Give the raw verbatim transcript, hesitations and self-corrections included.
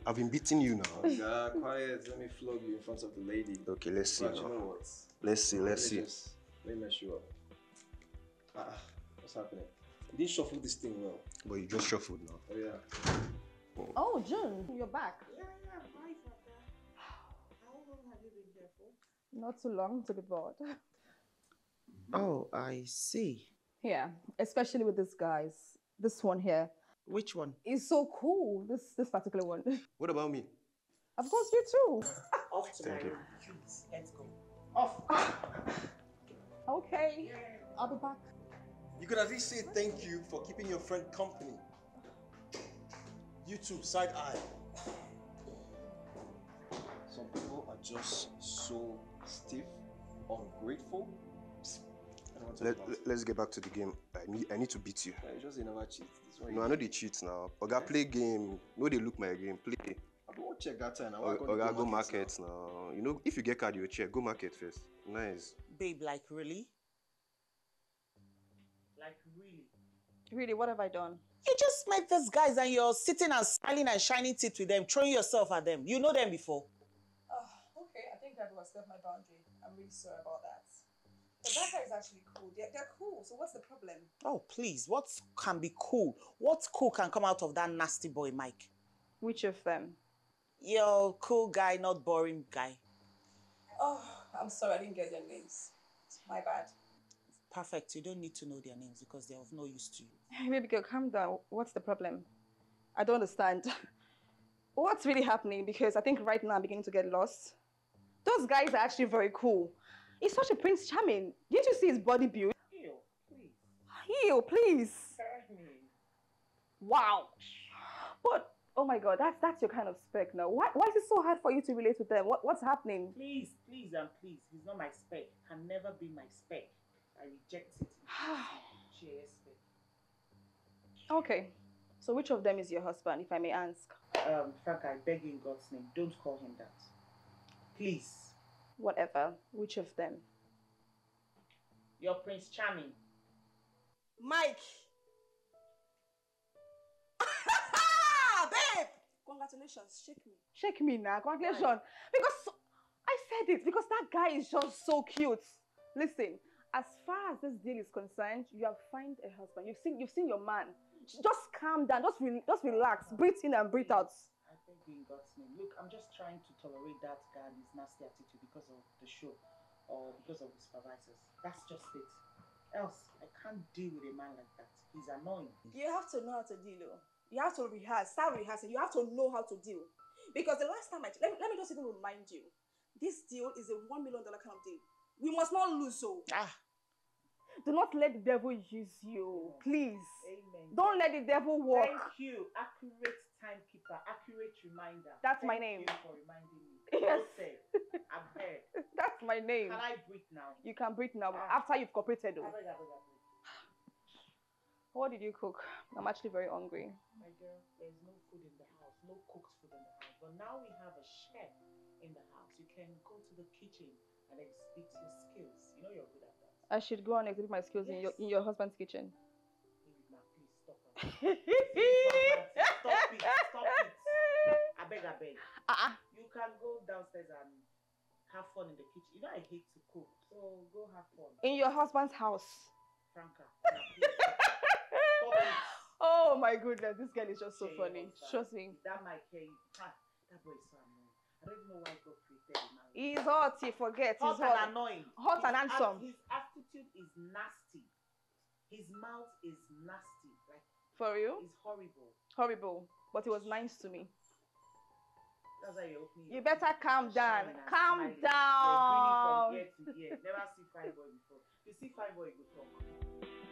I've been beating you now. Yeah, quiet. Let me flog you in front of the lady. Okay, let's see But now. you know what? Let's see, let's let see. Just, let me mess you up. Ah, what's happening? You didn't shuffle this thing well. But you just shuffled now. Oh, yeah. Oh, oh June, you're back. Yeah, yeah, hi, Fata. How long have you been here for? Not too long, to be bored. Oh, I see. Yeah, especially with these guys. This one here. Which one? Is so cool, this this particular one. What about me? Of course, you too. Off to Thank my you. room, please. Let's go. Off. Okay, Yeah. I'll be back. You could at least say thank you for keeping your friend company. You too, side eye. Some people are just so stiff, ungrateful. I don't want to Let, talk about it. let's get back to the game. I need, I need to beat you. Yeah, you just they never cheat. This one No, I know they cheat now. Oga, play game. No, they look my game. Play. I don't check that time. Now, Oga, go, Oga, go market now. You know, if you get card, you check. Go market first. Nice. Babe, like really? Like really? Really, what have I done? You just met these guys and you're sitting and smiling and shining teeth with them, throwing yourself at them. You know them before. Oh, okay, I think I've overstepped my boundary. I'm really sorry about that. But that guy is actually cool. They're, they're cool, so what's the problem? Oh, please, what can be cool? What cool can come out of that nasty boy, Mike? Which of them? You're cool guy, not boring guy. Oh, I'm sorry, I didn't get their names. My bad. Perfect, you don't need to know their names because they're of no use to you. Baby girl, calm down. What's the problem? I don't understand. What's really happening? Because I think right now I'm beginning to get lost. Those guys are actually very cool. He's such a Prince Charming. Didn't you see his body build? Ew, please. Ew, please. Tell me. Wow. But, oh my God, that's that's your kind of spec now. Why, why is it so hard for you to relate with them? What, what's happening? Please, please and please. He's not my spec. Can never be my spec. I reject it. G S spec. Okay. So which of them is your husband, if I may ask? Um, Frank, I beg you in God's name, don't call him that. Please. Whatever. Which of them? You're Prince Charming. Mike! Babe! Congratulations, shake me. Shake me now, congratulations. Right. Because so, I said it, because that guy is just so cute. Listen, as far as this deal is concerned, you have found a husband. You've seen you've seen your man. Just calm down, just, re just relax, breathe in and breathe out. I beg you in God's name. Look, I'm just trying to tolerate that guy and his nasty attitude because of the show or because of the supervisors. That's just it. Else, I can't deal with a man like that. He's annoying. You have to know how to deal. You have to rehearse, start rehearsing. You have to know how to deal. Because the last time I, let me, let me just even remind you, this deal is a one million dollar kind of deal. We must not lose so. Ah. Do not let the devil use you, please. Amen. Don't let the devil walk. Thank you, accurate timekeeper, accurate reminder. That's Thank my name. Thank you for reminding me. Yes. Say, I'm here. That's my name. Can I breathe now? You can breathe now, Ah. after you've cooperated. Though. I beg, I beg, I beg. What did you cook? I'm actually very hungry. My girl, there's no food in the house, no cooked food in the house. But now we have a chef in the house. You can go to the kitchen and exhibit your skills. You know you're good at that. I should go and exhibit my skills yes. in your in your husband's kitchen. Baby, ma, please stop it. Stop it, stop it. I beg, I beg. Uh-uh. You can go downstairs and have fun in the kitchen. You know I hate to cook, so go have fun. In your husband's house. Franca, now, please stop. Stop it. Oh my goodness, this girl is just so Shame funny. Trust me. That might care you. Ah, that boy is so annoying. I don't even know why God created him. He's hot, he forgets. Hot He's hot and annoying. Hot his and handsome. His attitude is nasty. His mouth is nasty. Like for you? It's horrible. Horrible. But he was nice to me. That's why you're opening. You better calm down. Calm smiling. down. You're grinning from ear to ear. Never see fine boy before. You see fine boy, you go talk.